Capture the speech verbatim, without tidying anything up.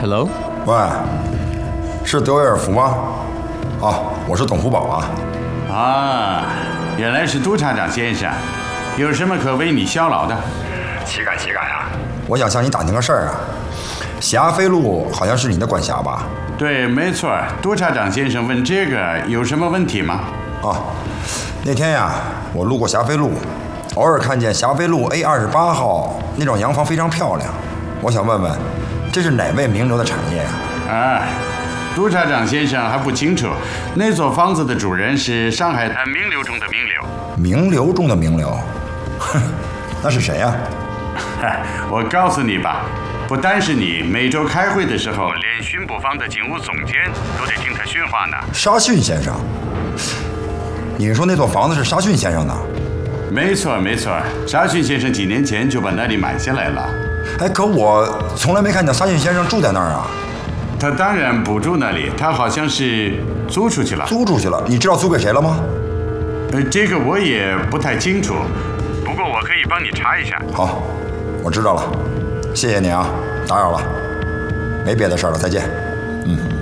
Hello， 喂，是德维尔福吗？啊，我是董福宝啊。 啊，原来是督察长先生，有什么可为你效劳的？ 岂敢岂敢啊！我想向你打听个事儿啊。霞飞路好像是你的管辖吧？ 对，没错。督察长先生问这个有什么问题吗？ 啊，那天呀，我路过霞飞路，偶尔看见霞飞路 A 二十八号那幢洋房非常漂亮，我想问问，这是哪位名流的产业呀？ 啊，督察长先生还不清楚，那座房子的主人是上海滩名流中的名流。 名流中的名流？哼，那是谁呀？ 我告诉你吧，不单是你，每周开会的时候，连巡捕房的警务总监都得听他训话呢。 沙逊先生？你是说那座房子是沙逊先生的？ 没错没错，沙逊先生几年前就把那里买下来了。 哎，可我从来没看见沙逊先生住在那儿啊。 他当然不住那里，他好像是租出去了。 租出去了？你知道租给谁了吗？ 呃，这个我也不太清楚，不过我可以帮你查一下。 好，我知道了，谢谢你啊，打扰了，没别的事儿了，再见。嗯。